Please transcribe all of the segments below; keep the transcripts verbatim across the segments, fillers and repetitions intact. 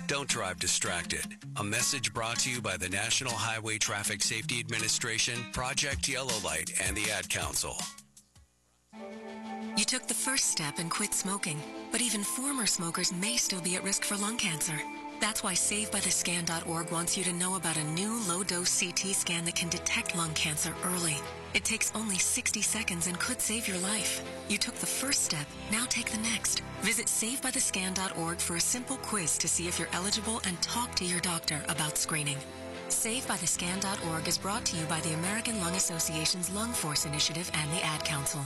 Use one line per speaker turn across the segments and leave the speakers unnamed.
Don't drive distracted. A message brought to you by the National Highway Traffic Safety Administration, Project Yellow Light, and the Ad Council.
You took the first step and quit smoking, but even former smokers may still be at risk for lung cancer. That's why save by the scan dot org wants you to know about a new low-dose C T scan that can detect lung cancer early. It takes only sixty seconds and could save your life. You took the first step, now take the next. Visit save by the scan dot org for a simple quiz to see if you're eligible and talk to your doctor about screening. save by the scan dot org is brought to you by the American Lung Association's Lung Force Initiative and the Ad Council.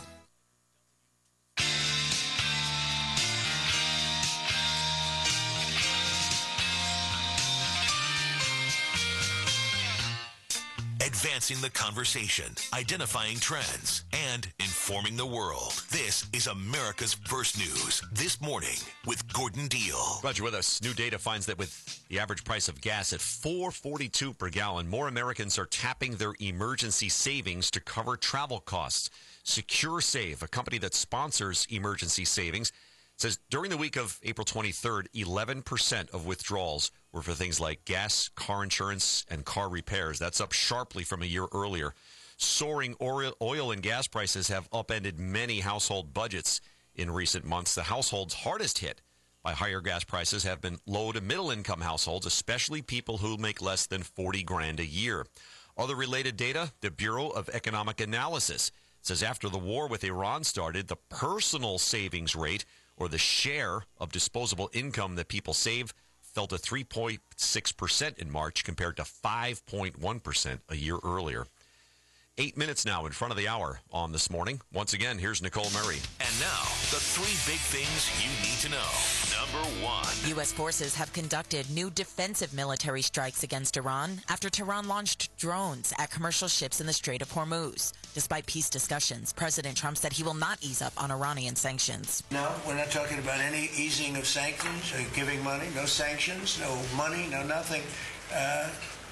Advancing the conversation, identifying trends, and informing the world. This is America's First News This Morning with Gordon Deal.
Glad you're with us. New data finds that with the average price of gas at four forty-two per gallon, more Americans are tapping their emergency savings to cover travel costs. SecureSave, a company that sponsors emergency savings, says during the week of April twenty-third, eleven percent of withdrawals were for things like gas, car insurance, and car repairs. That's up sharply from a year earlier. Soaring oil and gas prices have upended many household budgets in recent months. The households hardest hit by higher gas prices have been low to middle income households, especially people who make less than forty grand a year. Other related data, the Bureau of Economic Analysis says after the war with Iran started, the personal savings rate, or the share of disposable income that people save, fell to three point six percent in March compared to five point one percent a year earlier. Eight minutes now in front of the hour on This Morning. Once again, here's Nicole Murray.
And now, the three big things you need to know. Number one.
U S forces have conducted new defensive military strikes against Iran after Tehran launched drones at commercial ships in the Strait of Hormuz. Despite peace discussions, President Trump said he will not ease up on Iranian sanctions.
No, we're not talking about any easing of sanctions or giving money. No sanctions, no money, no nothing. Uh,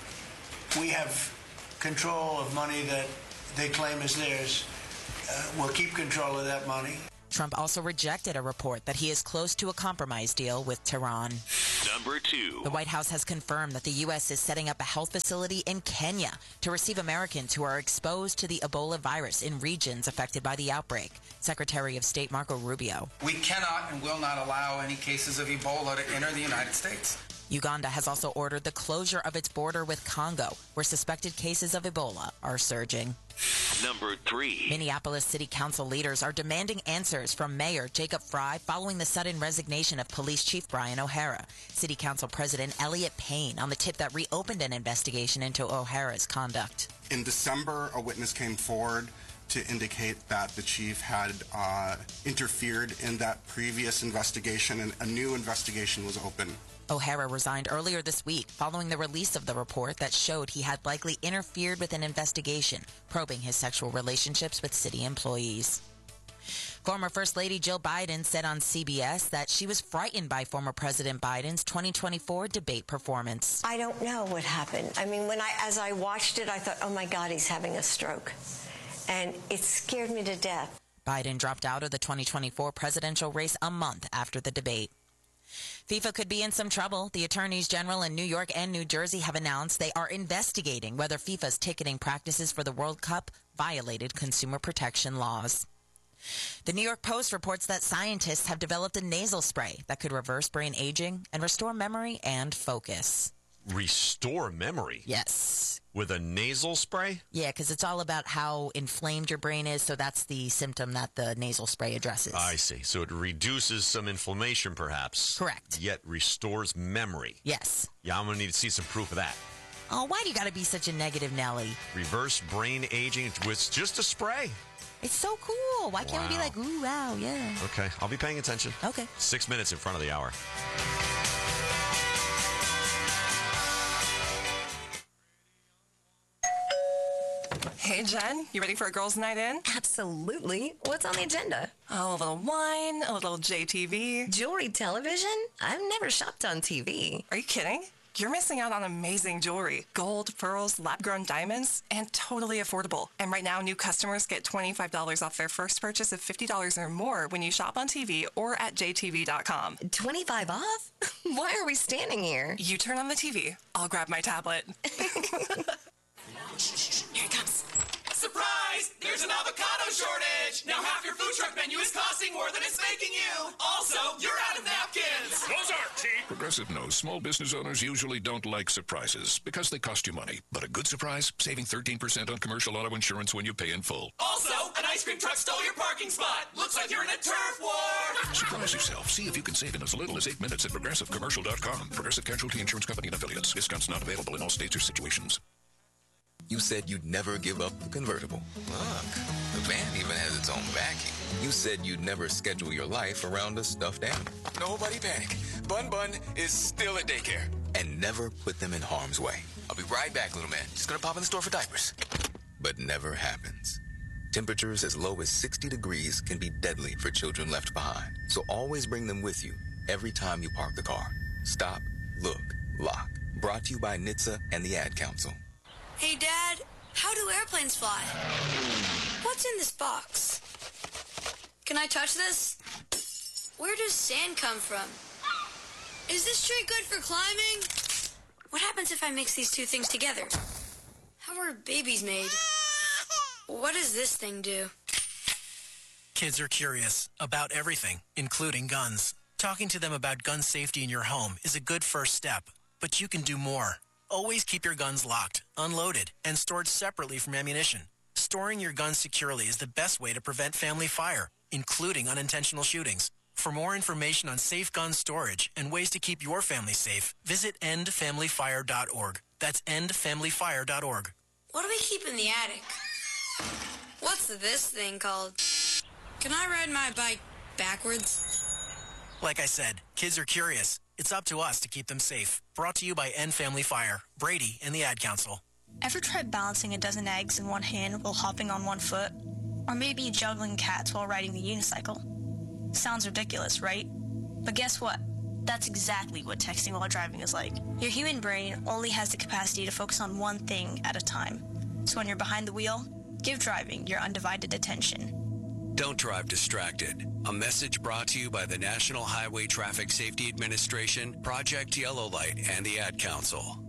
we have control of money that they claim is theirs. Uh, we'll keep control of that money.
Trump also rejected a report that he is close to a compromise deal with Tehran.
Number two.
The White House has confirmed that the U S is setting up a health facility in Kenya to receive Americans who are exposed to the Ebola virus in regions affected by the outbreak. Secretary of State Marco Rubio.
We cannot and will not allow any cases of Ebola to enter the United States.
Uganda has also ordered the closure of its border with Congo, where suspected cases of Ebola are surging.
Number three.
Minneapolis City Council leaders are demanding answers from Mayor Jacob Frey following the sudden resignation of Police Chief Brian O'Hara. City Council President Elliot Payne on the tip that reopened an investigation into O'Hara's conduct.
In December, a witness came forward to indicate that the chief had uh, interfered in that previous investigation, and a new investigation was open.
O'Hara resigned earlier this week following the release of the report that showed he had likely interfered with an investigation probing his sexual relationships with city employees. Former First Lady Jill Biden said on C B S that she was frightened by former President Biden's twenty twenty-four debate performance.
I don't know what happened. I mean, when I, as I watched it, I thought, oh my God, he's having a stroke. And it scared me to death.
Biden dropped out of the twenty twenty-four presidential race a month after the debate. FIFA could be in some trouble. The attorneys general in New York and New Jersey have announced they are investigating whether FIFA's ticketing practices for the World Cup violated consumer protection laws. The New York Post reports that scientists have developed a nasal spray that could reverse brain aging and restore memory and focus.
Restore memory?
Yes.
With a nasal spray?
Yeah, because it's all about how inflamed your brain is, so that's the symptom that the nasal spray addresses.
I see. So it reduces some inflammation, perhaps.
Correct.
Yet restores memory.
Yes.
Yeah, I'm going to need to see some proof of that.
Oh, why do you got to be such a negative Nelly?
Reverse brain aging with just a spray.
It's so cool. Why can't wow. we be like, ooh, wow, yeah.
Okay, I'll be paying attention.
Okay.
Six minutes in front of the hour.
Hey, Jen, you ready for a girls' night in?
Absolutely. What's on the agenda?
Oh, a little wine, a little J T V.
Jewelry television? I've never shopped on T V.
Are you kidding? You're missing out on amazing jewelry. Gold, pearls, lab-grown diamonds, and totally affordable. And right now, new customers get twenty-five dollars off their first purchase of fifty dollars or more when you shop on T V or at J T V dot com.
twenty-five off? Why are we standing here?
You turn on the T V. I'll grab my tablet.
Here it comes.
Surprise! There's an avocado shortage! Now half your food truck menu is costing more than it's making you! Also, you're out of napkins!
Those aren't cheap! Progressive knows small business owners usually don't like surprises because they cost you money. But a good surprise, saving thirteen percent on commercial auto insurance when you pay in full.
Also, an ice cream truck stole your parking spot! Looks like you're in a turf war!
Surprise yourself. See if you can save in as little as eight minutes at progressive commercial dot com. Progressive Casualty Insurance Company and Affiliates. Discounts not available in all states or situations.
You said you'd never give up the convertible. Look, the van even has its own vacuum. You said you'd never schedule your life around a stuffed animal. Nobody panic. Bun Bun is still at daycare. And never put them in harm's way. I'll be right back, little man. Just gonna pop in the store for diapers. But never happens. Temperatures as low as sixty degrees can be deadly for children left behind. So always bring them with you every time you park the car. Stop, look, lock. Brought to you by N H T S A and the Ad Council.
Hey, Dad, how do airplanes fly? What's in this box? Can I touch this? Where does sand come from? Is this tree good for climbing? What happens if I mix these two things together? How are babies made? What does this thing do?
Kids are curious about everything, including guns. Talking to them about gun safety in your home is a good first step, but you can do more. Always keep your guns locked, unloaded, and stored separately from ammunition. Storing your guns securely is the best way to prevent family fire, including unintentional shootings. For more information on safe gun storage and ways to keep your family safe, visit end family fire dot org. That's end family fire dot org.
What do we keep in the attic? What's this thing called? Can I ride my bike backwards?
Like I said, kids are curious. It's up to us to keep them safe. Brought to you by End Family Fire, Brady, and the Ad Council.
Ever tried balancing a dozen eggs in one hand while hopping on one foot? Or maybe juggling cats while riding the unicycle? Sounds ridiculous, right? But guess what? That's exactly what texting while driving is like. Your human brain only has the capacity to focus on one thing at a time. So when you're behind the wheel, give driving your undivided attention.
Don't drive distracted. A message brought to you by the National Highway Traffic Safety Administration, Project Yellow Light, and the Ad Council.